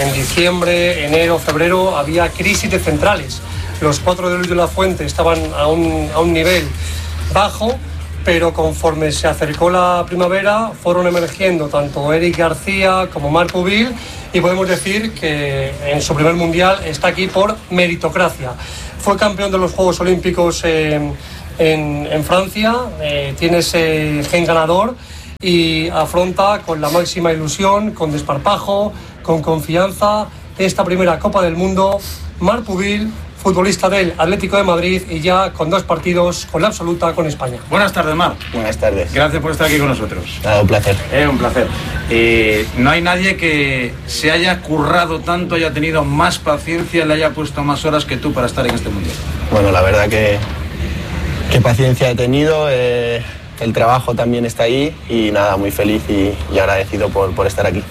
en diciembre, enero, febrero había crisis de centrales. Los 4 de Luis de la Fuente estaban a un nivel bajo, pero conforme se acercó la primavera fueron emergiendo tanto Eric García como Marc Pubil, y podemos decir que en su primer mundial está aquí por meritocracia. Fue campeón de los Juegos Olímpicos en Francia, tiene ese gen ganador y afronta con la máxima ilusión, con desparpajo, con confianza esta primera Copa del Mundo. Marc Pubil, futbolista del Atlético de Madrid y ya con 2 partidos con la absoluta con España. Buenas tardes, Marc. Buenas tardes. Gracias por estar aquí con nosotros. Un placer. Un placer. No hay nadie que se haya currado tanto, haya tenido más paciencia, le haya puesto más horas que tú para estar en este mundial. Bueno, la verdad que paciencia he tenido, el trabajo también está ahí y nada, muy feliz y agradecido por estar aquí.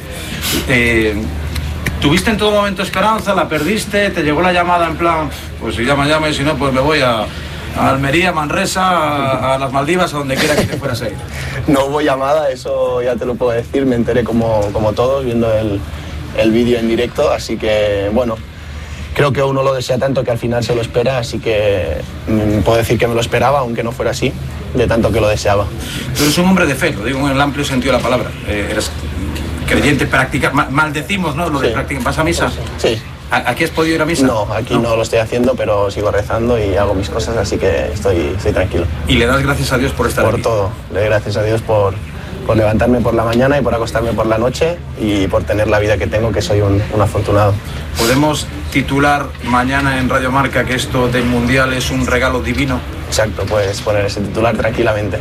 ¿Tuviste en todo momento esperanza? ¿La perdiste? ¿Te llegó la llamada en plan, pues si llama, y si no, pues me voy a Almería, Manresa, a las Maldivas, a donde quiera que te fueras a ir? No hubo llamada, eso ya te lo puedo decir, me enteré como todos viendo el vídeo en directo, así que bueno, creo que uno lo desea tanto que al final se lo espera, así que puedo decir que me lo esperaba, aunque no fuera así, de tanto que lo deseaba. Tú eres un hombre de fe, lo digo en el amplio sentido de la palabra. Eres creyente, practicas, maldecimos, ¿no? Lo de practicar. ¿Vas a misa? Sí. ¿Aquí has podido ir a misa? No, aquí no lo estoy haciendo, pero sigo rezando y hago mis cosas, así que estoy tranquilo. ¿Y le das gracias a Dios por estar aquí? Por todo, le doy gracias a Dios por levantarme por la mañana y por acostarme por la noche y por tener la vida que tengo, que soy un afortunado. ¿Podemos titular mañana en Radio Marca que esto del Mundial es un regalo divino? Exacto, puedes poner ese titular tranquilamente.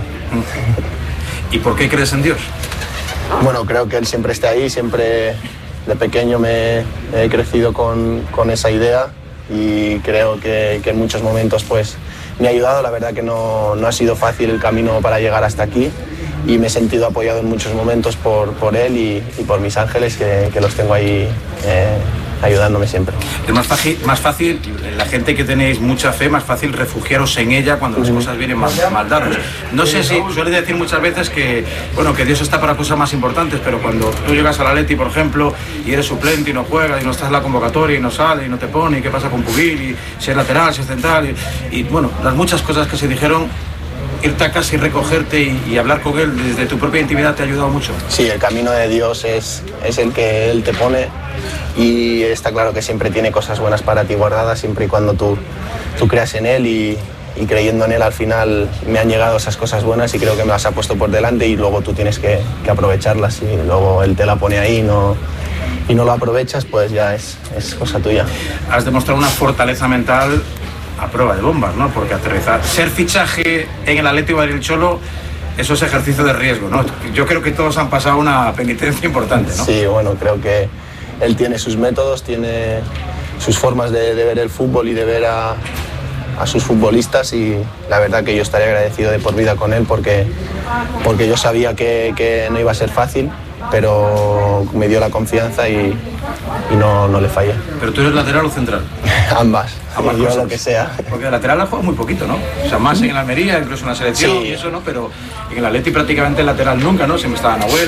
¿Y por qué crees en Dios? Bueno, creo que Él siempre está ahí, siempre de pequeño he crecido con esa idea y creo que en muchos momentos pues me ha ayudado. La verdad que no ha sido fácil el camino para llegar hasta aquí y me he sentido apoyado en muchos momentos por Él y por mis ángeles que los tengo ahí ayudándome siempre. Es más fácil, la gente que tenéis mucha fe, más fácil refugiaros en ella cuando las cosas vienen mal dadas. No sé si suele decir muchas veces que Dios está para cosas más importantes, pero cuando tú llegas al Atleti, por ejemplo, y eres suplente y no juegas y no estás en la convocatoria y no sale y no te pone, y qué pasa con Pubil, y si es lateral, si es central, y bueno, las muchas cosas que se dijeron, irte a casa y recogerte y hablar con Él desde tu propia intimidad te ha ayudado mucho. Sí, el camino de Dios es el que Él te pone y está claro que siempre tiene cosas buenas para ti guardadas, siempre y cuando tú creas en Él y creyendo en Él al final me han llegado esas cosas buenas y creo que me las ha puesto por delante y luego tú tienes que aprovecharlas y luego Él te la pone ahí y no lo aprovechas, pues ya es cosa tuya. Has demostrado una fortaleza mental a prueba de bombas, ¿no? Porque aterrizar, ser fichaje en el Atlético de Madrid Cholo, eso es ejercicio de riesgo, ¿no? Yo creo que todos han pasado una penitencia importante, ¿no? Sí, bueno, creo que él tiene sus métodos, tiene sus formas de ver el fútbol y de ver a sus futbolistas y la verdad que yo estaré agradecido de por vida con él porque yo sabía que no iba a ser fácil, pero me dio la confianza y no le fallé. ¿Pero tú eres lateral o central? Ambas yo cosas. Lo que sea. Porque el lateral ha jugado muy poquito, ¿no? O sea, más en el Almería, incluso en la selección sí. Y eso, ¿no? Pero en el Atleti prácticamente el lateral nunca, ¿no? Siempre estaba Nahuel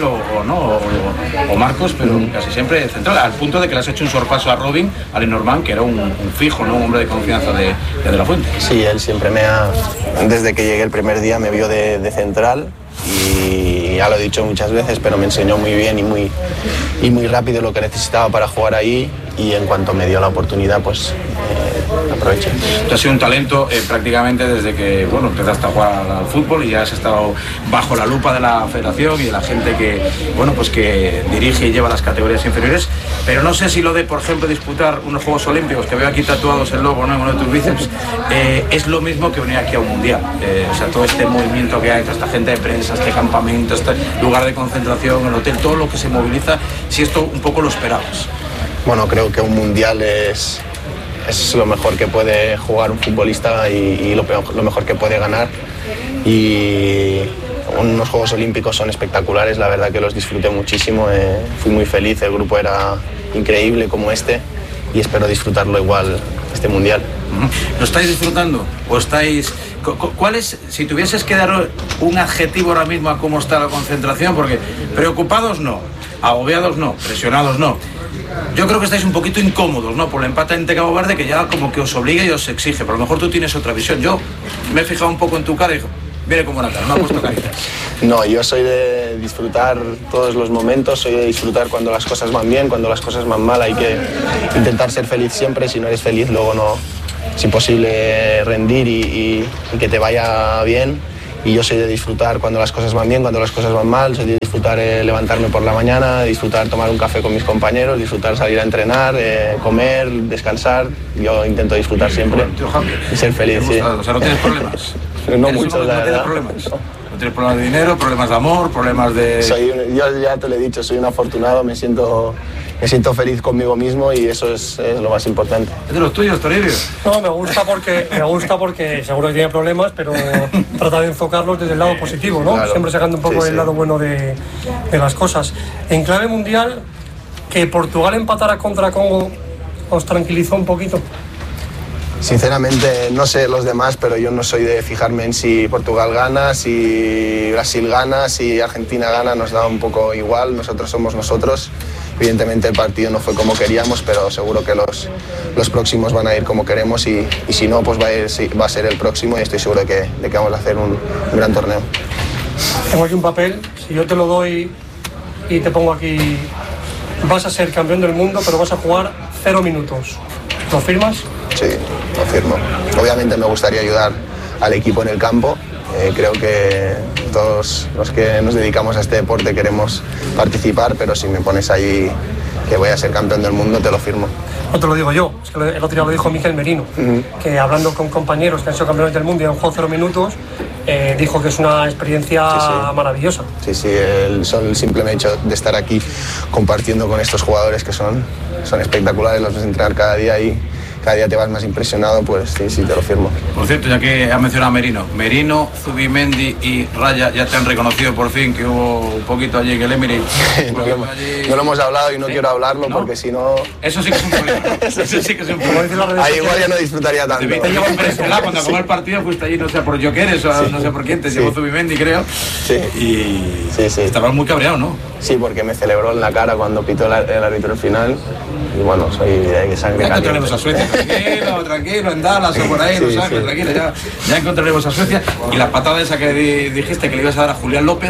o Marcos, pero casi siempre central, al punto de que le has hecho un sorpaso a Robin, a Lenormand, que era un fijo, ¿no? Un hombre de confianza de la Fuente. Sí, él siempre desde que llegué el primer día me vio de central y ya lo he dicho muchas veces, pero me enseñó muy bien y muy rápido lo que necesitaba para jugar ahí y en cuanto me dio la oportunidad, pues aproveché. Tú has sido un talento prácticamente desde que empezaste a jugar al fútbol y ya has estado bajo la lupa de la federación y de la gente que dirige y lleva las categorías inferiores, pero no sé si lo de, por ejemplo, disputar unos Juegos Olímpicos, que veo aquí tatuados el logo, ¿no? En uno de tus bíceps, es lo mismo que venir aquí a un mundial. O sea, todo este movimiento que hay, toda esta gente de prensa, este campamento, este lugar de concentración, el hotel, todo lo que se moviliza, si esto un poco lo esperabas. Bueno, creo que un mundial es lo mejor que puede jugar un futbolista y lo mejor que puede ganar. Y unos Juegos Olímpicos son espectaculares, la verdad que los disfruté muchísimo, fui muy feliz, el grupo era increíble como y espero disfrutarlo igual este mundial. ¿Lo estáis disfrutando? ¿O estáis...? ¿Cuál es, si tuvieses que dar un adjetivo ahora mismo a cómo está la concentración? Porque preocupados no, agobiados no, presionados no. yo creo que estáis un poquito incómodos, ¿no? Por el empate ante Cabo Verde, que ya como que os obliga y os exige, pero a lo mejor tú tienes otra visión. Yo me he fijado un poco en tu cara y digo, viene como una cara, no ha puesto caritas. No, yo soy de disfrutar todos los momentos, soy de disfrutar cuando las cosas van bien, cuando las cosas van mal, hay que intentar ser feliz siempre. Si no eres feliz, luego no, es imposible rendir y que te vaya bien. Y yo soy de disfrutar cuando las cosas van bien, cuando las cosas van mal, soy de disfrutar levantarme por la mañana, disfrutar tomar un café con mis compañeros, disfrutar salir a entrenar, comer, descansar. Yo intento disfrutar siempre y ser feliz. Sí. O sea, no tienes problemas. No muchos, la verdad. No tienes problemas de dinero, problemas de amor, problemas de... Yo ya te lo he dicho, soy un afortunado, me siento feliz conmigo mismo y eso es lo más importante. ¿Es de los tuyos, Toribio? No, me gusta porque seguro que tiene problemas, pero trata de enfocarlos desde el lado positivo, ¿no? Claro. Siempre sacando un poco el lado bueno de las cosas. En clave mundial, que Portugal empatara contra Congo, ¿os tranquilizó un poquito? Sinceramente, no sé los demás, pero yo no soy de fijarme en si Portugal gana, si Brasil gana, si Argentina gana, nos da un poco igual, nosotros somos nosotros. Evidentemente el partido no fue como queríamos, pero seguro que los próximos van a ir como queremos y si no, pues va a ser el próximo y estoy seguro de que vamos a hacer un gran torneo. Tengo aquí un papel, si yo te lo doy y te pongo aquí, vas a ser campeón del mundo, pero vas a jugar 0 minutos. ¿Lo firmas? Sí, lo firmo. Obviamente me gustaría ayudar al equipo en el campo. Creo que todos los que nos dedicamos a este deporte queremos participar, pero si me pones ahí que voy a ser campeón del mundo, te lo firmo. No te lo digo yo, es que el otro día lo dijo Mikel Merino, que hablando con compañeros que han sido campeones del mundo y han jugado 0 minutos, dijo que es una experiencia maravillosa. Sí, el simple hecho de estar aquí compartiendo con estos jugadores que son espectaculares, los ves entrenar cada día y cada día te vas más impresionado, pues sí, te lo firmo. Por cierto, ya que has mencionado a Merino, Zubimendi y Raya ya te han reconocido por fin que hubo un poquito allí en el Emirates. No lo hemos hablado y no quiero hablarlo, ¿no? Porque si no... Eso sí que es un problema. Eso sí que es un problema. Ahí igual ya no disfrutaría tanto. Te llevo impresionado cuando acabó el partido, fuiste allí, no sé por Jokeres o no sé por quién, te llevó Zubimendi, creo. Sí. Y estabas muy cabreado, ¿no? Sí, porque me celebró en la cara cuando pitó el árbitro el final. Y bueno, soy de sangre caliente. Ya encontraremos a Suecia, tranquilo, en Dallas o por ahí, Los Ángeles, tranquilo, ya encontraremos a Suecia. Y la patada esa que dijiste que le ibas a dar a Julián López.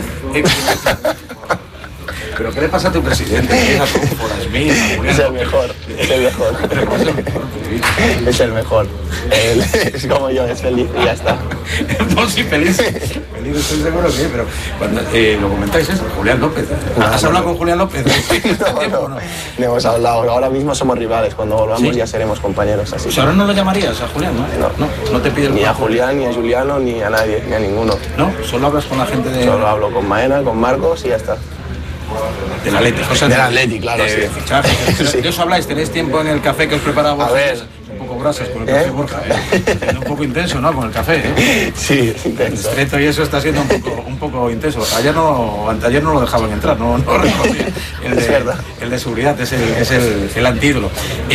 ¿Pero qué le pasa a tu presidente? Es el mejor. Es el mejor. Es como yo, es feliz y ya está. No, sí, feliz estoy seguro que, pero cuando lo comentáis eso, Julián López. ¿Has hablado con Julián López? No hemos hablado, ahora mismo somos rivales, cuando volvamos ya seremos compañeros. Así. Pues ahora no lo llamarías a Julián, ¿no? No te pides ni a Julián, ni a Juliano, ni a nadie, ni a ninguno. ¿No? ¿Solo hablas con la gente de...? Solo hablo con Maena, con Marcos y ya está. Del Atleti, del Atleti, claro, sí. Fichajes. ¿De eso habláis? ¿Tenéis tiempo en el café que os preparamos? A ver. Un poco grasas con el café, Borja, un poco intenso, ¿no? Con el café, Sí, intenso. El estrecho y eso está siendo un poco intenso. Anteayer no lo dejaban entrar, no reconocía. Es verdad. El de seguridad es el antídoto.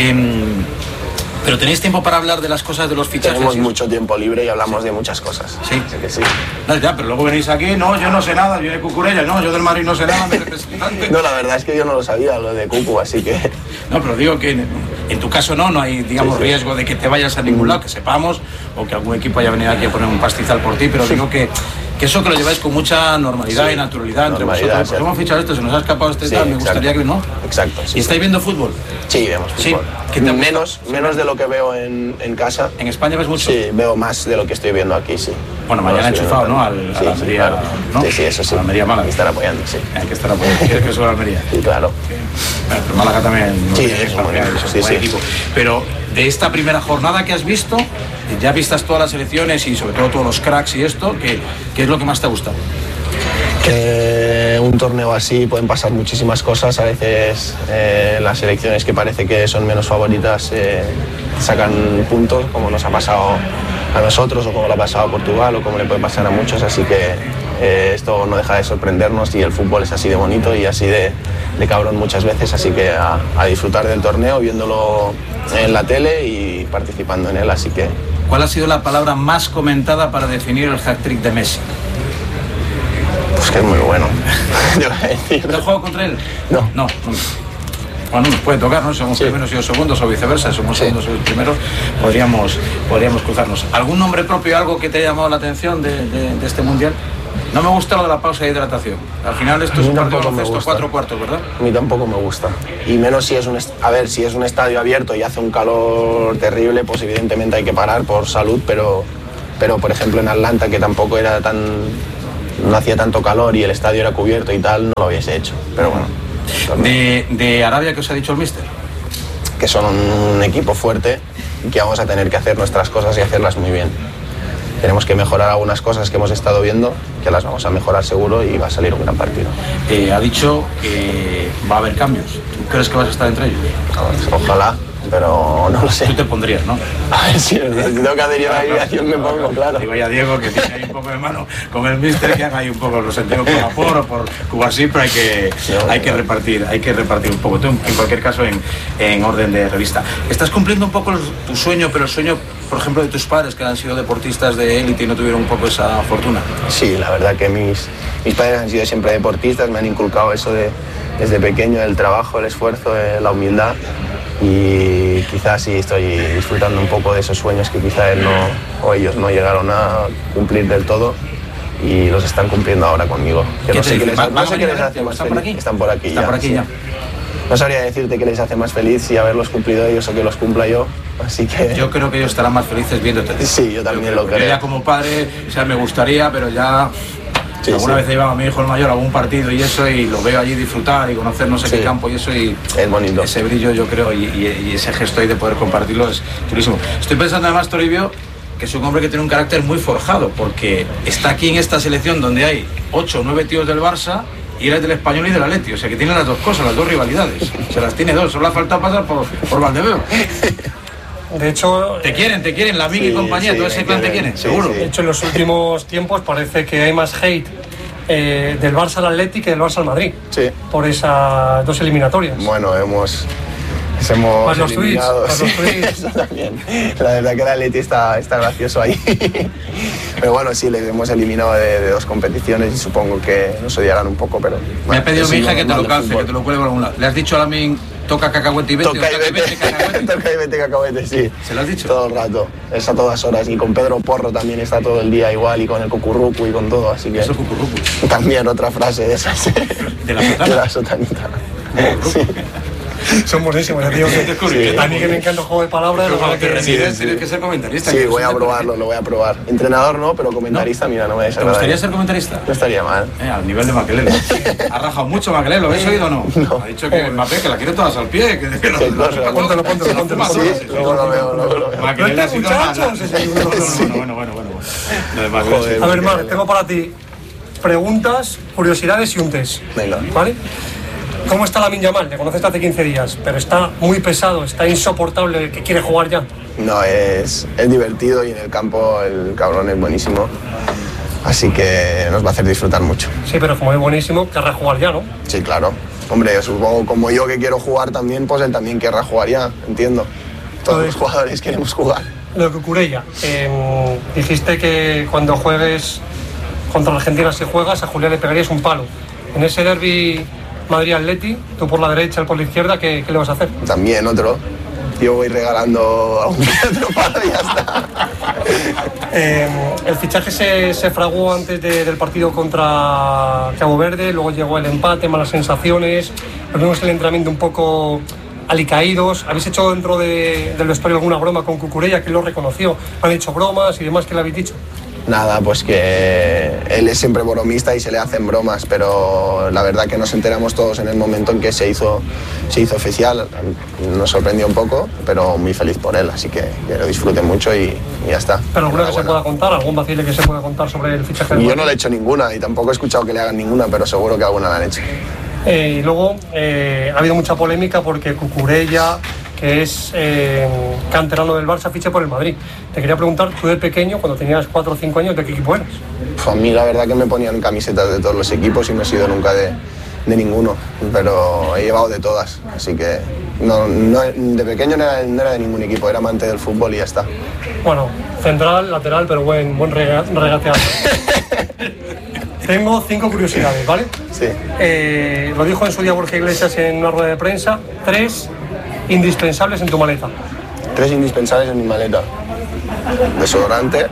Pero tenéis tiempo para hablar de las cosas de los fichajes. Tenemos mucho tiempo libre y hablamos de muchas cosas. Sí, que sí. No, ya, pero luego venís aquí, no, yo no sé nada, yo de Cucurella, no, yo del Madrid no sé nada, mi representante. No, la verdad es que yo no lo sabía, lo de Cucu, así que... No, pero digo que en tu caso no hay, digamos, riesgo de que te vayas a ningún lado, que sepamos, o que algún equipo haya venido aquí a poner un pastizal por ti, pero digo que eso que lo lleváis con mucha normalidad y naturalidad entre vosotros. Pues hemos fichado esto, se nos ha escapado este tal, me gustaría que no. Exacto. ¿Y estáis viendo fútbol? Sí, vemos fútbol. Menos de lo que veo en casa. ¿En España ves mucho? Sí, veo más de lo que estoy viendo aquí, sí. Bueno, mañana enchufado, ¿no? A la Almería, claro. ¿no? Sí, eso sí. A la Almería Málaga. Hay que estar apoyando, sí. Hay que estar apoyando. ¿Quieres que suba a Almería? Sí, claro. Pero Málaga también. Sí, es un buen equipo. Pero de esta primera jornada que has visto, ya vistas todas las selecciones y sobre todo todos los cracks y esto, ¿qué es lo que más te ha gustado? Que un torneo así pueden pasar muchísimas cosas. A veces las selecciones que parece que son menos favoritas sacan puntos, como nos ha pasado a nosotros o como le ha pasado a Portugal o como le puede pasar a muchos, así que esto no deja de sorprendernos y el fútbol es así de bonito y así de cabrón muchas veces, así que a disfrutar del torneo viéndolo en la tele y participando en él, así que... ¿Cuál ha sido la palabra más comentada para definir el hat-trick de Messi? Pues que es muy bueno. ¿Te has jugado contra él? No. bueno, nos puede tocar, ¿no? Somos primeros y los segundos, o viceversa, somos segundos y los primeros, podríamos cruzarnos. ¿Algún nombre propio, algo que te haya llamado la atención de este Mundial? No me gusta lo de la pausa de hidratación. Al final esto es un partido de baloncesto 4 cuartos, ¿verdad? A mí tampoco me gusta. Y menos si es si es un estadio abierto y hace un calor terrible, pues evidentemente hay que parar por salud, pero por ejemplo en Atlanta, que tampoco era no hacía tanto calor y el estadio era cubierto y tal, no lo hubiese hecho. Pero bueno. ¿De Arabia qué os ha dicho el míster? Que son un equipo fuerte y que vamos a tener que hacer nuestras cosas y hacerlas muy bien. Tenemos que mejorar algunas cosas que hemos estado viendo, que las vamos a mejorar seguro y va a salir un gran partido. Ha dicho que va a haber cambios. ¿Tú crees que vas a estar entre ellos? Ojalá, pero no lo sé. Tú te pondrías, ¿no? A ver, si tengo que adherir a la alineación me pongo, claro. Digo ya Diego que tiene ahí un poco de mano con el míster, que haga ahí un poco los sentidos por Apor o por Cuba, siempre hay que repartir un poco. Tú, en cualquier caso, en orden de revista. Estás cumpliendo un poco tu sueño, pero el sueño, por ejemplo, de tus padres, que han sido deportistas de élite y no tuvieron un poco esa fortuna. Sí, la verdad que mis padres han sido siempre deportistas, me han inculcado eso desde pequeño, el trabajo, el esfuerzo, la humildad, y quizás sí estoy disfrutando un poco de esos sueños que quizás ellos no llegaron a cumplir del todo y los están cumpliendo ahora conmigo. Que no sé qué les hace más feliz. Están por aquí ya. No sabría decirte qué les hace más feliz, si haberlos cumplido ellos o que los cumpla yo, así que... Yo creo que ellos estarán más felices viéndote. Sí, yo también lo creo. Yo ya como padre, o sea, me gustaría, pero ya... Sí, alguna vez llevaba a mi hijo el mayor a algún partido y eso, y lo veo allí disfrutar y conocer no sé qué campo y eso, y es bonito. Ese brillo, yo creo, y ese gesto ahí de poder compartirlo es durísimo. Estoy pensando además, Toribio, que es un hombre que tiene un carácter muy forjado, porque está aquí en esta selección donde hay 8 o 9 tíos del Barça y eres del Español y del Atleti, o sea que tiene las dos cosas, las dos rivalidades, se las tiene dos, solo le ha faltado pasar por Valdebeo. De hecho... Te quieren, la Ming y compañía, todo ese clan te quieren, seguro. De hecho, en los últimos tiempos parece que hay más hate del Barça al Atleti que del Barça al Madrid. Sí. Por esas dos eliminatorias. Bueno, hemos los eliminado. tweets. Eso también. La verdad que el Atleti está gracioso ahí. Pero bueno, sí, les hemos eliminado de 2 competiciones y supongo que nos odiarán un poco, pero... Bueno, me ha pedido mi hija que te lo calce, que te lo cuele por algún lado. ¿Le has dicho a la Ming, toca cacahuete y vete? Toca y vete cacahuete, sí. ¿Se lo has dicho? Todo el rato, es a todas horas. Y con Pedro Porro también está todo el día igual, y con el cucurrucu y con todo, así que... ¿Eso cucurrucu? También otra frase de esas. ¿De la sotana? De la sotanita. Sí. Son buenísimos, ya digo que a mí que me encanta el juego de palabras. Tienes que ser comentarista. Sí, voy a probarlo, lo voy a probar. Entrenador no, pero comentarista, mira, no me desagrada. ¿Te gustaría ser comentarista? No estaría mal. Al nivel de Makelele. Ha rajado mucho Makelele, ¿lo habéis oído o no? No. Ha dicho que Mbappé, que la quiere todas al pie. Póntelo. Sí, luego lo veo. Makelele ha sido bueno. A ver, Marc, tengo para ti preguntas, curiosidades y un test. Venga. ¿Vale? ¿Cómo está Lamine Yamal? Le conoces hace 15 días, pero está muy pesado, está insoportable, que quiere jugar ya. No, es divertido y en el campo el cabrón es buenísimo. Así que nos va a hacer disfrutar mucho. Sí, pero como es buenísimo, querrá jugar ya, ¿no? Sí, claro. Hombre, supongo como yo que quiero jugar también, pues él también querrá jugar ya, entiendo. Todos los jugadores queremos jugar. Lo de Cucurella, dijiste que cuando juegues contra Argentina, si juegas, a Julián le pegarías un palo. En ese derbi Madrid-Atleti, tú por la derecha, él por la izquierda, ¿qué le vas a hacer? También otro. Yo voy regalando a un otro palo y ya está. El fichaje se fraguó antes del partido contra Cabo Verde, luego llegó el empate, malas sensaciones, nos vimos el entrenamiento un poco alicaídos. ¿Habéis hecho dentro del vestuario alguna broma con Cucurella, que él lo reconoció? ¿Han hecho bromas y demás? ¿Qué le habéis dicho? Nada, pues que él es siempre bromista y se le hacen bromas, pero la verdad que nos enteramos todos en el momento en que se hizo oficial. Nos sorprendió un poco, pero muy feliz por él, así que lo disfrute mucho y ya está. ¿Pero alguna que se pueda contar? ¿Algún vacile que se pueda contar sobre el fichaje? Yo no le he hecho ninguna y tampoco he escuchado que le hagan ninguna, pero seguro que alguna la han hecho. Y luego ha habido mucha polémica porque Cucurella, que es canterano del Barça, ficha por el Madrid. Te quería preguntar, tú de pequeño, cuando tenías 4 o 5 años, ¿de qué equipo eras? A mí la verdad que me ponían camisetas de todos los equipos y no he sido nunca de ninguno, pero he llevado de todas, así que no, de pequeño no era de ningún equipo, era amante del fútbol y ya está. Bueno, central, lateral, pero buen regateador. Tengo 5 curiosidades, ¿vale? Sí. Lo dijo en su día Borja Iglesias en una rueda de prensa. 3 indispensables en tu maleta. 3 indispensables en mi maleta. Desodorante,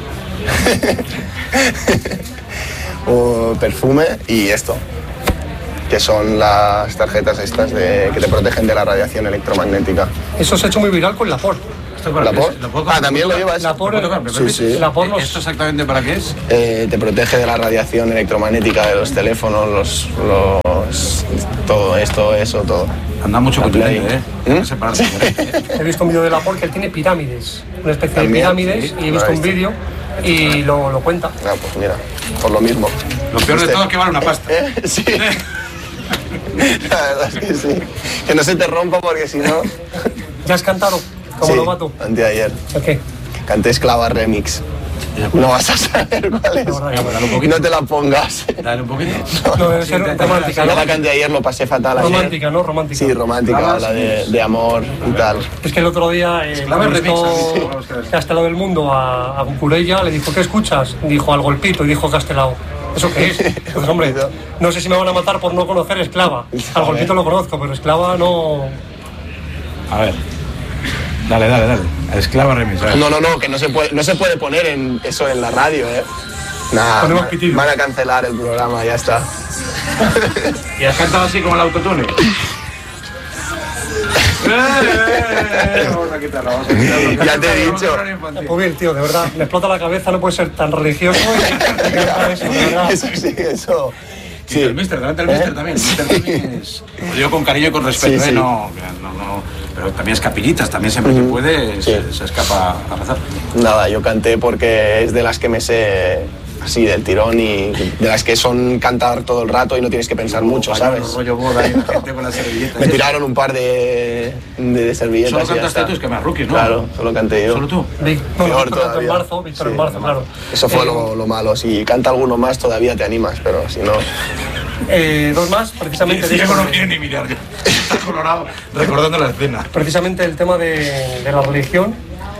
perfume y esto, que son las tarjetas estas que te protegen de la radiación electromagnética. Eso se ha hecho muy viral con Laporte. ¿Laporte? También lo llevas. Sí. Laporte ¿Esto exactamente para qué es? Te protege de la radiación electromagnética de los teléfonos, todo esto, eso, todo. Anda mucho con tu ley, He visto un vídeo de Laporte que él tiene pirámides, una especie ¿También? de pirámides, Sí, y he visto un vídeo y lo cuenta. Ah, pues mira, por lo mismo. Lo peor de todo es que vale una pasta. Sí. La verdad es que sí. Que no se te rompa porque si no... ¿Ya has cantado? ¿Cómo Sí, lo mato? anteayer. ¿Qué? Canté Esclava Remix. No vas a saber cuál es. No te la pongas. Dale un poquito. No, debe ser romántica, Yo ¿no? la canté ayer, lo pasé fatal ayer. Romántica, ¿no? Romántica. Sí, romántica, habla de amor y tal. Es que el otro día Castelao del Mundo a Cucurella le dijo, ¿qué escuchas? Dijo, al golpito, y dijo Castelao, ¿eso qué es? Pues hombre, no sé si me van a matar por no conocer Esclava. Al golpito lo conozco, pero Esclava no... A ver. Dale. Esclava Remix. No, que no se puede poner eso en la radio, Nada, Ponemos pitido. van a cancelar el programa, ya está. ¿Y has cantado así como el autotune? Vamos a quitarlo. Ya te he dicho. Pues bien, tío, de verdad, me explota la cabeza, no puede ser tan religioso y cantar eso, de verdad. Eso sí, eso. Sí, el mister, delante del mister también. El mister también lo digo con cariño y con respeto, Sí. No, pero también es capillitas, también siempre que puede se escapa a rezar. Nada, yo canté porque es de las que me sé así del tirón y de las que son cantar todo el rato y no tienes que pensar mucho, ¿sabes? Rollo boda y la gente con las servilletas. Me tiraron un par de servilletas. Solo y ya cantaste está. tú, es que me rookies, ¿no? Claro, solo canté yo. ¿Solo tú? Peor Víctor en todavía. marzo, Víctor Sí. en marzo, claro. Eso fue lo malo. Si canta alguno más todavía te animas, pero si no... 2 más, precisamente. Diego no quiere ni mirar. Está colorado recordando la escena. Precisamente el tema de la religión.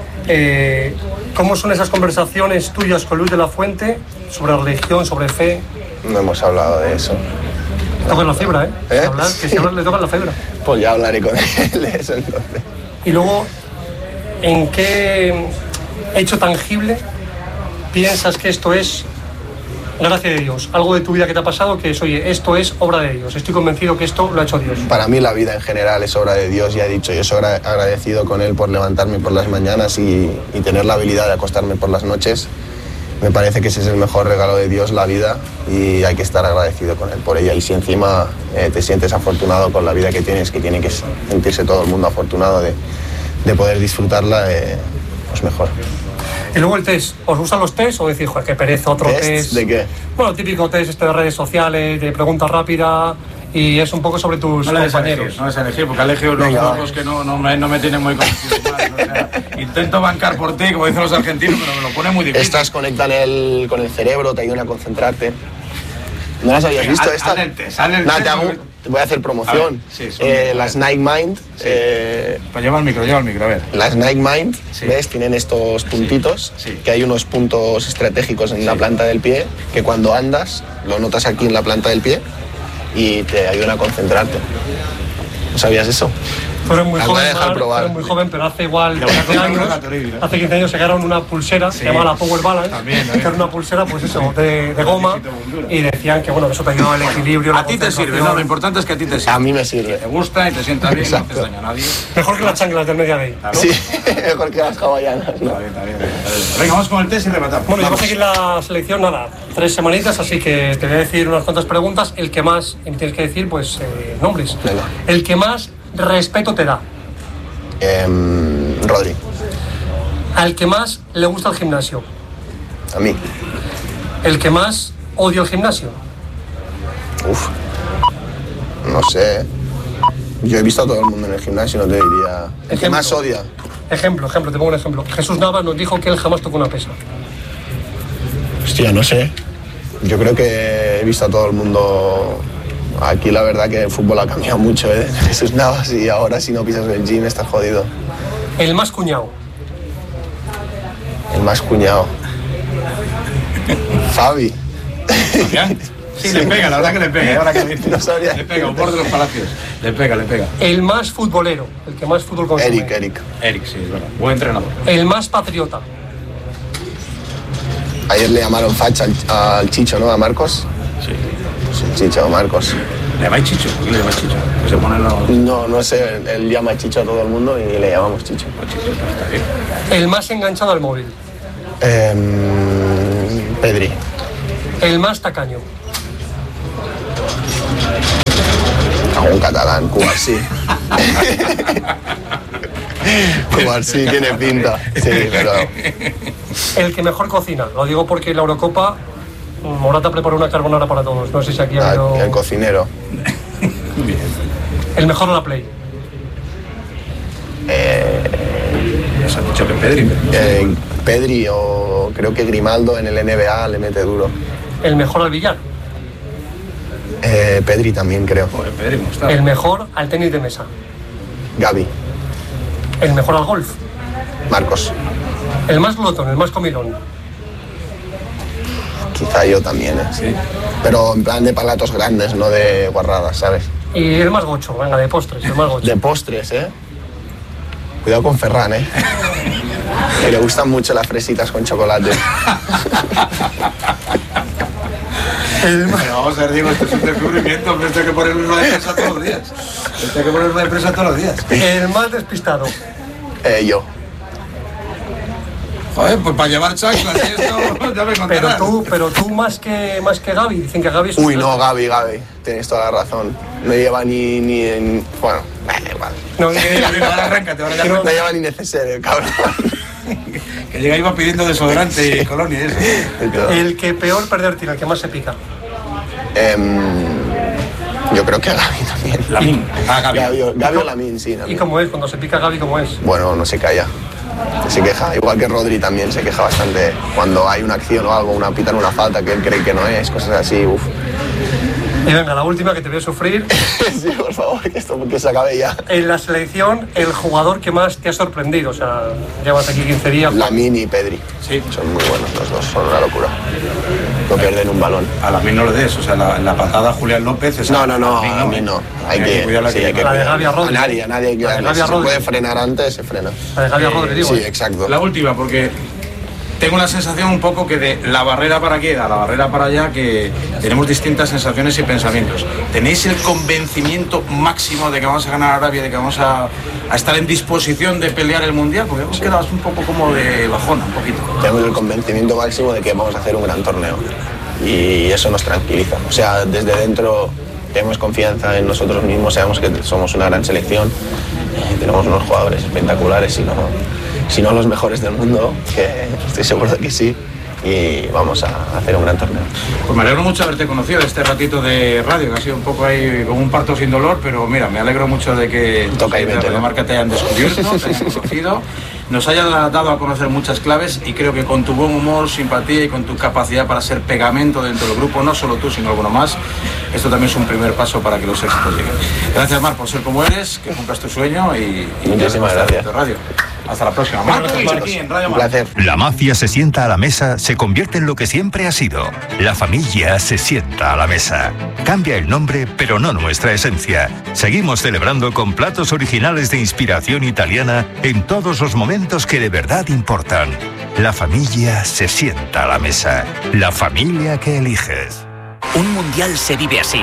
¿Cómo son esas conversaciones tuyas con Luis de la Fuente sobre religión, sobre fe? No hemos hablado de eso. Tocan la fibra, ¿eh? ¿Eh? Que si hablas le tocan la fibra. Pues ya hablaré con él de eso entonces. Y luego, ¿en qué hecho tangible piensas que esto es gracia de Dios? Algo de tu vida que te ha pasado que es, oye, esto es obra de Dios. Estoy convencido que esto lo ha hecho Dios. Para mí la vida en general es obra de Dios, ya he dicho. Yo soy agradecido con Él por levantarme por las mañanas y tener la habilidad de acostarme por las noches. Me parece que ese es el mejor regalo de Dios, la vida, y hay que estar agradecido con Él por ella. Y si encima te sientes afortunado con la vida que tienes, que tiene que sentirse todo el mundo afortunado de poder disfrutarla, pues mejor. Y luego el test. ¿Os gustan los test o decís, joder, qué pereza, otro test? ¿De qué? Bueno, típico test de redes sociales, de pregunta rápida, y es un poco sobre tus compañeros. No es elegir, porque elegí unos juegos que no me tienen muy convencido. O sea, intento bancar por ti, como dicen los argentinos, pero me lo pone muy difícil. Estas conectan con el cerebro, te ayudan a concentrarte. ¿No las habías visto estas? Te voy a hacer promoción. Las Night Mind. Pues lleva el micro, a ver. Las Night Mind, ¿ves? Tienen estos puntitos, que hay unos puntos estratégicos en la planta del pie, que cuando andas, lo notas aquí en la planta del pie y te ayudan a concentrarte. ¿No sabías eso? Tú eres muy joven, probar. muy joven, pero hace igual 15 años, hace 15 años sacaron una pulsera, se llamaba la Power Balance, que era una pulsera, pues eso, de goma, y decían que bueno, eso te ayudaba al equilibrio. A ti te sirve, no, lo importante es que a ti te sirve. A mí me sirve. Te gusta y te sienta bien, no haces daño a nadie. Mejor que las chanclas del Media Day. Claro. Sí, mejor que las hawaianas. ¿No? Está bien. Venga, vamos con el test y rematamos. Bueno, ya vamos a seguir la selección, nada, 3 semanitas, así que te voy a decir unas cuantas preguntas. El que más, y me tienes que decir, pues, nombres. Venga. El que más respeto te da. Rodri. Al que más le gusta el gimnasio. A mí. El que más odia el gimnasio. No sé. Yo he visto a todo el mundo en el gimnasio, no te diría. El que más odia. Ejemplo, te pongo un ejemplo. Jesús Navas nos dijo que él jamás tocó una pesa. Hostia, no sé. Yo creo que he visto a todo el mundo. Aquí la verdad que el fútbol ha cambiado mucho, ¿eh? Jesús Navas, y ahora si no pisas el gym estás jodido. El más cuñado. El más cuñado. Fabi. Sí, le pega, la verdad que le pega. Ahora que dice, No sabría. le pega, humor de los palacios. Le pega. El más futbolero, el que más fútbol consume. Eric. Sí, es verdad. Buen entrenador. El más patriota. Ayer le llamaron facha al Chicho, ¿no? A Marcos. Sí. Pues Chicho, Marcos. ¿Le llamáis Chicho? ¿Por qué le llamáis Chicho? Que se ponen los... No sé, él llama Chicho a todo el mundo y le llamamos Chicho. Chicho, está bien. El más enganchado al móvil. Pedri. El más tacaño. Un catalán, Cubarsí. Cubarsí tiene pinta. Sí, pero... El que mejor cocina. Lo digo porque en la Eurocopa Morata preparó una carbonara para todos. No sé si aquí ha habido... El cocinero. Bien. El mejor a la Play. Les han dicho que Pedri. Pedri o creo que Grimaldo en el NBA le mete duro. El mejor al billar. Pedri también creo. Joder, Pedri, ¿cómo está? El mejor al tenis de mesa. Gavi. El mejor al golf. Marcos. El más glotón, el más comilón. Quizá yo también, Sí. Pero en plan de palatos grandes, no de guarradas, ¿sabes? Y el más gocho, venga, de postres, el más gocho. De postres, Cuidado con Ferran, Que le gustan mucho las fresitas con chocolate. Pero vamos a ver, digo, esto es un descubrimiento, hombre, esto hay que ponerle una empresa todos los días. Esto hay que ponerle una empresa todos los días. El más despistado. Yo. Joder, pues para llevar chanclas y esto, ya me contarás. Pero tú más que Gavi, dicen que Gavi es un... Uy, no, Gavi. Tienes toda la razón. No lleva ni en... Bueno, igual. No, Arráncate, ahora ya No lleva ni necesario, el cabrón. Que llega iba pidiendo desodorante y colonia y eso. el que peor perder tira, el que más se pica. Yo creo que Gavi también. Lamín. Gavi o Lamín, sí. ¿Y Lamín. cómo es? Cuando se pica Gavi, ¿cómo es? Bueno, no se calla. Se queja, igual que Rodri también se queja bastante cuando hay una acción o algo, pitan una falta que él cree que no es, cosas así, uff. Y venga, la última que te voy a sufrir. Sí, por favor, que se acabe ya. En la selección, el jugador que más te ha sorprendido, o sea, llevas aquí 15 días. Lamín y Pedri. Sí. Son muy buenos los dos, son una locura. No pierden un balón. A Lamín no lo des, o sea, la patada a Julián López... No, a Lamín no. Hay que cuidarla. Sí, hay que la de Gavi a Rodri. A nadie hay que cuidarla. Si se puede frenar antes, se frena. La de Gavi a Rodri, digo. Sí, exacto. La última, porque tengo la sensación un poco que de la barrera para aquí a la barrera para allá, que tenemos distintas sensaciones y pensamientos. ¿Tenéis el convencimiento máximo de que vamos a ganar Arabia, de que vamos a estar en disposición de pelear el Mundial? Porque hemos quedado un poco como de bajona, un poquito. Tenemos el convencimiento máximo de que vamos a hacer un gran torneo. Y eso nos tranquiliza. O sea, desde dentro tenemos confianza en nosotros mismos, sabemos que somos una gran selección, tenemos unos jugadores espectaculares, si no los mejores del mundo, que estoy seguro de que sí, y vamos a hacer un gran torneo. Pues me alegro mucho de haberte conocido este ratito de radio, que ha sido un poco ahí como un parto sin dolor, pero mira, me alegro mucho de que Toca y vete, la marca te hayan descubierto, te hayan conocido, nos haya dado a conocer muchas claves, y creo que con tu buen humor, simpatía y con tu capacidad para ser pegamento dentro del grupo, no solo tú, sino alguno más, esto también es un primer paso para que los éxitos lleguen. Gracias, Mar, por ser como eres, que cumplas tu sueño y muchísimas gracias. Radio. Hasta la próxima. Marcos, aquí en Radio Un Mar. placer. La mafia se sienta a la mesa, se convierte en lo que siempre ha sido. La familia se sienta a la mesa. Cambia el nombre, pero no nuestra esencia. Seguimos celebrando con platos originales de inspiración italiana en todos los momentos que de verdad importan. La familia se sienta a la mesa. La familia que eliges. Un mundial se vive así.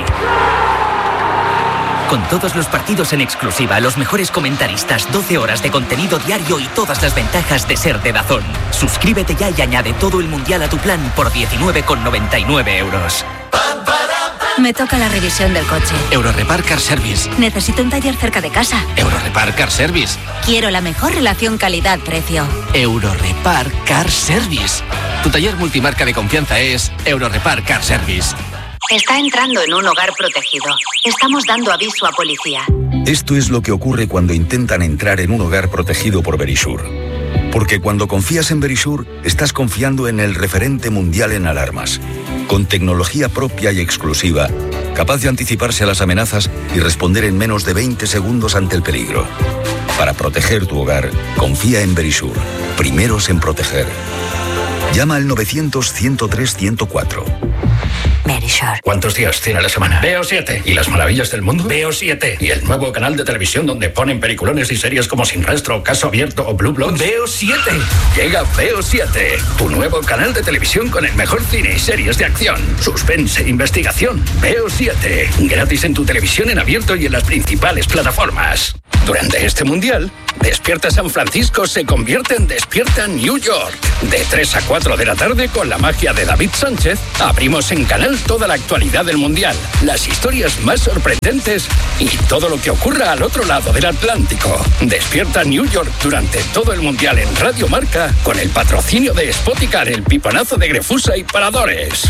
Con todos los partidos en exclusiva, los mejores comentaristas, 12 horas de contenido diario y todas las ventajas de ser de DAZN. Suscríbete ya y añade todo el mundial a tu plan por 19,99 euros. Me toca la revisión del coche. Eurorepar Car Service. Necesito un taller cerca de casa. Eurorepar Car Service. Quiero la mejor relación calidad-precio. Eurorepar Car Service. Tu taller multimarca de confianza es Eurorepar Car Service. Está entrando en un hogar protegido. Estamos dando aviso a policía. Esto es lo que ocurre cuando intentan entrar en un hogar protegido por Verisure. Porque cuando confías en Verisure, estás confiando en el referente mundial en alarmas. Con tecnología propia y exclusiva, capaz de anticiparse a las amenazas y responder en menos de 20 segundos ante el peligro. Para proteger tu hogar, confía en Verisure. Primeros en proteger. Llama al 900 103 104. Verisure. ¿Cuántos días tiene la semana? Veo 7. ¿Y las maravillas del mundo? Veo 7. ¿Y el nuevo canal de televisión donde ponen peliculones y series como Sin Rastro, Caso Abierto o Blue Bloods? Veo 7. Llega Veo 7, tu nuevo canal de televisión con el mejor cine y series de acción, suspense e investigación. Veo 7. Gratis en tu televisión en abierto y en las principales plataformas. Durante este mundial, Despierta San Francisco se convierte en Despierta New York. De 3 a 4 de la tarde, con la magia de David Sánchez, abrimos en canal toda la actualidad del mundial, las historias más sorprendentes y todo lo que ocurra al otro lado del Atlántico. Despierta New York durante todo el mundial en Radio Marca, con el patrocinio de Spoticar, el piponazo de Grefusa y Paradores.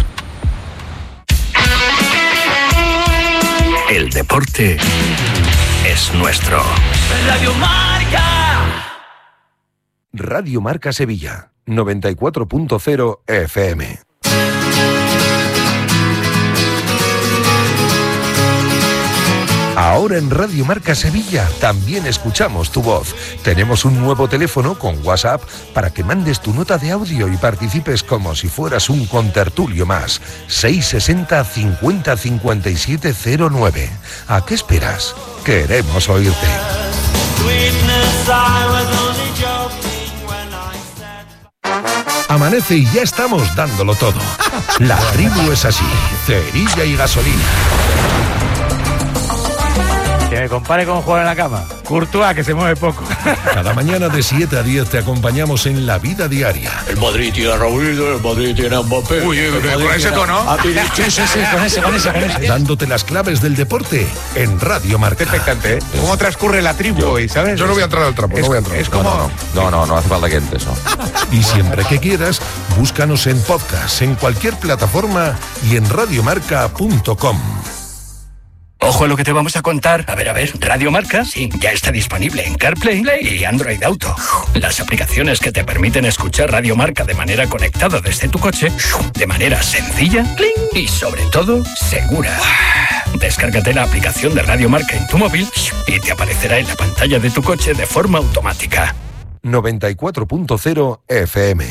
El deporte es nuestro. Radio Marca. Radio Marca Sevilla, 94.0 FM. Ahora en Radio Marca Sevilla también escuchamos tu voz. Tenemos un nuevo teléfono con WhatsApp para que mandes tu nota de audio y participes como si fueras un contertulio más. 660 50 57 09. ¿A qué esperas? Queremos oírte. Amanece y ya estamos dándolo todo. La tribu es así, cerilla y gasolina. Que me compare con jugar en la cama. Courtois, que se mueve poco. Cada mañana de 7 a 10 te acompañamos en la vida diaria. El Madrid tiene a Raúl, el Madrid tiene a Mbappé. Uy, con ese tono. Sí, con ese. Dándote las claves del deporte en Radio Marca. Expectante, ¿eh? ¿Cómo transcurre la tribu hoy, sabes? Yo no voy a entrar al trapo, no voy a entrar. Es como... No hace falta que entres, ¿no? Y siempre que quieras, búscanos en podcast, en cualquier plataforma y en radiomarca.com. Ojo a lo que te vamos a contar. A ver, Radio Marca, sí, ya está disponible en CarPlay y Android Auto. Las aplicaciones que te permiten escuchar Radio Marca de manera conectada desde tu coche, de manera sencilla y sobre todo segura. Descárgate la aplicación de Radio Marca en tu móvil y te aparecerá en la pantalla de tu coche de forma automática. 94.0 FM.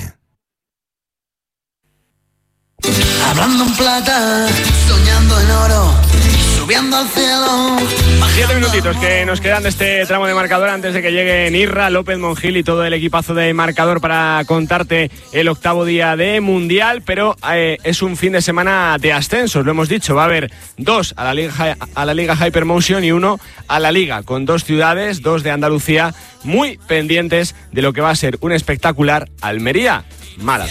Hablando en plata, soñando en oro, subiendo al cielo. 7 minutitos que nos quedan de este tramo de marcador antes de que lleguen Irra, López, Monjil y todo el equipazo de marcador para contarte el 8º día de Mundial, pero es un fin de semana de ascensos, lo hemos dicho, va a haber 2 a la Liga Hypermotion y 1 a la Liga, con 2 ciudades, 2 de Andalucía, muy pendientes de lo que va a ser un espectacular Almería-Málaga.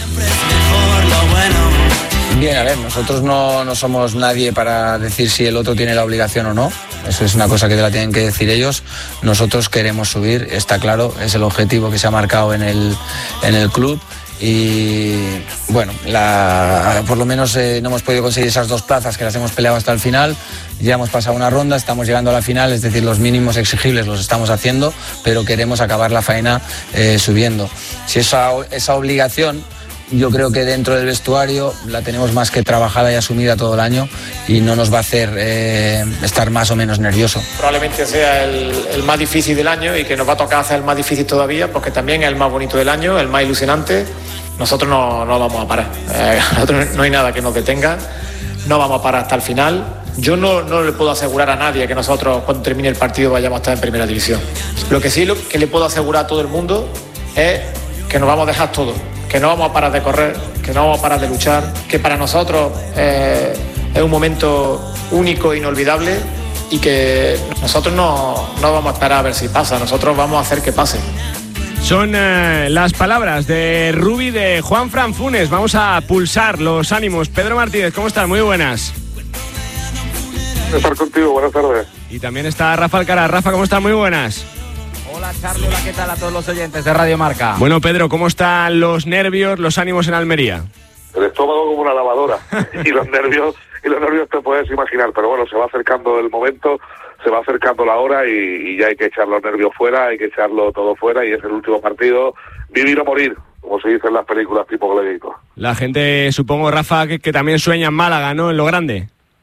Bien, a ver, nosotros no somos nadie para decir si el otro tiene la obligación o no. Eso es una cosa que te la tienen que decir ellos. Nosotros queremos subir, está claro, es el objetivo que se ha marcado en el club. Y bueno, por lo menos no hemos podido conseguir esas 2 plazas que las hemos peleado hasta el final. Ya hemos pasado una ronda, estamos llegando a la final, es decir, los mínimos exigibles los estamos haciendo, pero queremos acabar la faena subiendo. Si esa obligación, yo creo que dentro del vestuario la tenemos más que trabajada y asumida todo el año y no nos va a hacer estar más o menos nervioso. Probablemente sea el más difícil del año y que nos va a tocar hacer el más difícil todavía porque también es el más bonito del año, el más ilusionante. Nosotros no vamos a parar, nosotros no hay nada que nos detenga, no vamos a parar hasta el final. Yo no le puedo asegurar a nadie que nosotros cuando termine el partido vayamos a estar en primera división. Lo que sí que le puedo asegurar a todo el mundo es que nos vamos a dejar todo, que no vamos a parar de correr, que no vamos a parar de luchar, que para nosotros es un momento único e inolvidable y que nosotros no vamos a esperar a ver si pasa, nosotros vamos a hacer que pase. Son las palabras de Rubi, de Juanfran Funes. Vamos a pulsar los ánimos. Pedro Martínez, ¿cómo estás? Muy buenas. Estar contigo, buenas tardes. Y también está Rafa Alcaraz. Rafa, ¿cómo estás? Muy bunas. Hola Charlie, hola, ¿qué tal a todos los oyentes de Radio Marca? Bueno, Pedro, ¿cómo están los nervios, los ánimos en Almería? El estómago como una lavadora y los nervios te puedes imaginar, pero bueno, se va acercando el momento, se va acercando la hora y ya hay que echar los nervios fuera, hay que echarlo todo fuera y es el último partido, vivir o morir, como se dice en las películas tipo Gladiator. La gente, supongo, Rafa, que también sueña en Málaga, ¿no? En lo grande.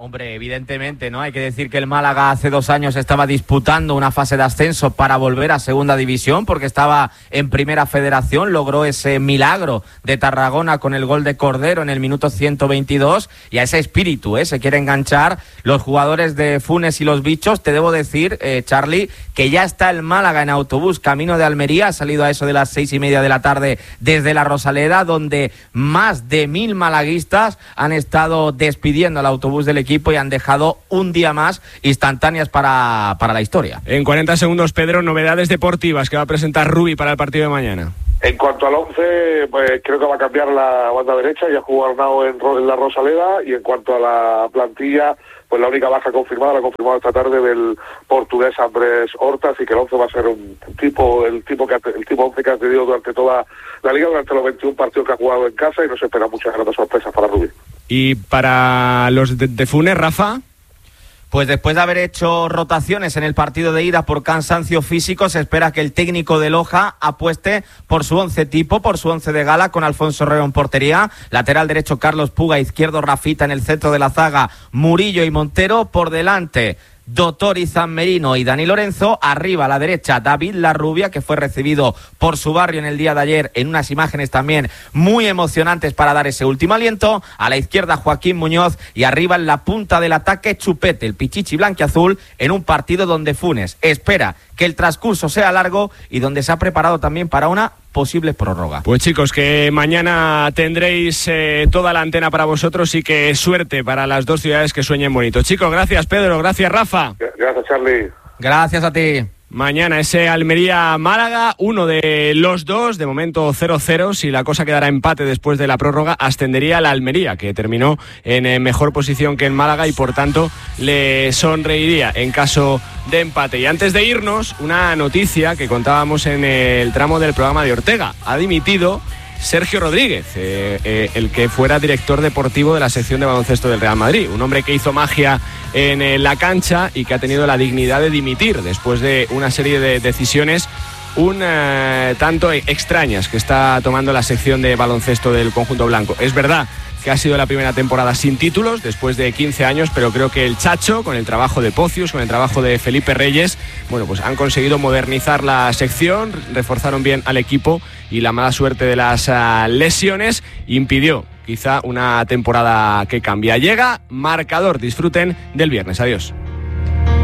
Hombre, evidentemente, ¿no? Hay que decir que el Málaga hace 2 años estaba disputando una fase de ascenso para volver a segunda división, porque estaba en primera federación, logró ese milagro de Tarragona con el gol de Cordero en el minuto 122, y a ese espíritu se quiere enganchar los jugadores de Funes y los bichos. Te debo decir, Charlie, que ya está el Málaga en autobús camino de Almería, ha salido a eso de las 6:30 de la tarde desde la Rosaleda, donde más de 1000 malaguistas han estado despidiendo al autobús del equipo y han dejado un día más instantáneas para la historia. En 40 segundos, Pedro, novedades deportivas que va a presentar Rubi para el partido de mañana. En cuanto al 11, pues creo que va a cambiar la banda derecha, ya jugó Arnau en la Rosaleda, y en cuanto a la plantilla, pues la única baja confirmada, la ha confirmado esta tarde del portugués Andrés Horta, así que el 11 va a ser el tipo 11 que ha tenido durante toda la liga, durante los 21 partidos que ha jugado en casa, y no se esperan muchas grandes sorpresas para Rubí. ¿Y para los de Funes, Rafa? Pues después de haber hecho rotaciones en el partido de ida por cansancio físico, se espera que el técnico de Loja apueste por su 11 tipo, por su 11 de gala, con Alfonso Reo en portería, lateral derecho Carlos Puga, izquierdo Rafita, en el centro de la zaga Murillo y Montero, por delante Doctor Izan Merino y Dani Lorenzo, arriba a la derecha David Larrubia, que fue recibido por su barrio en el día de ayer en unas imágenes también muy emocionantes para dar ese último aliento, a la izquierda Joaquín Muñoz, y arriba en la punta del ataque Chupete, el pichichi blanquiazul, en un partido donde Funes espera que el transcurso sea largo y donde se ha preparado también para una posible prórroga. Pues chicos, que mañana tendréis toda la antena para vosotros, y que suerte para las dos ciudades que sueñen bonito. Chicos, gracias Pedro, gracias Rafa. Gracias Charlie. Gracias a ti. Mañana ese Almería-Málaga, uno de los dos, de momento 0-0, si la cosa quedara empate después de la prórroga, ascendería la Almería, que terminó en mejor posición que en Málaga, y por tanto le sonreiría en caso de empate. Y antes de irnos, una noticia que contábamos en el tramo del programa de Ortega: ha dimitido Sergio Rodríguez, el que fuera director deportivo de la sección de baloncesto del Real Madrid, un hombre que hizo magia en la cancha y que ha tenido la dignidad de dimitir después de una serie de decisiones un tanto extrañas que está tomando la sección de baloncesto del conjunto blanco. Es verdad que ha sido la primera temporada sin títulos después de 15 años, pero creo que el Chacho, con el trabajo de Pocius, con el trabajo de Felipe Reyes, bueno, pues han conseguido modernizar la sección, reforzaron bien al equipo, y la mala suerte de las lesiones impidió quizá una temporada que cambia. Llega Marcador, disfruten del viernes, adiós.